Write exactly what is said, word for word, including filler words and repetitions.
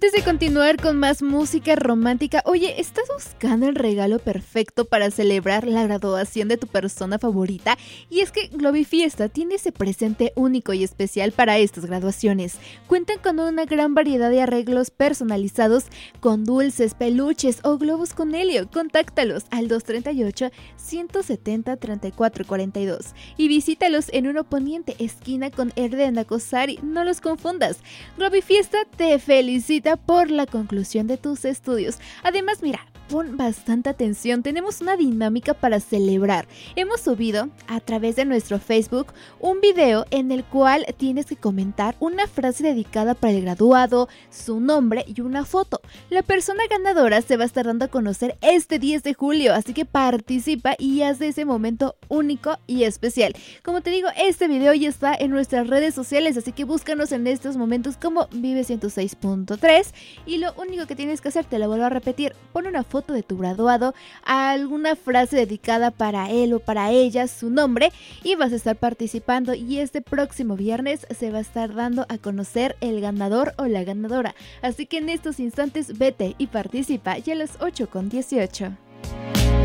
Antes de continuar con más música romántica, oye, ¿estás buscando el regalo perfecto para celebrar la graduación de tu persona favorita? Y es que Globifiesta tiene ese presente único y especial para estas graduaciones. Cuentan con una gran variedad de arreglos personalizados con dulces, peluches o globos con helio. Contáctalos al dos tres ocho, uno siete cero, tres cuatro cuatro dos y visítalos en Uno Poniente, esquina con Erdena Cosari. No los confundas. Globifiesta te felicita por la conclusión de tus estudios. Además, mira, pon bastante atención, tenemos una dinámica para celebrar. Hemos subido a través de nuestro Facebook un video en el cual tienes que comentar una frase dedicada para el graduado, su nombre y una foto. La persona ganadora se va a estar dando a conocer este diez de julio, así que participa y haz de ese momento único y especial. Como te digo, este video ya está en nuestras redes sociales, así que búscanos en estos momentos como Vive ciento seis punto tres y lo único que tienes que hacer, te lo vuelvo a repetir, pon una foto de tu graduado, alguna frase dedicada para él o para ella, su nombre, y vas a estar participando, y este próximo viernes se va a estar dando a conocer el ganador o la ganadora. Así que en estos instantes vete y participa, ya a las ocho con dieciocho.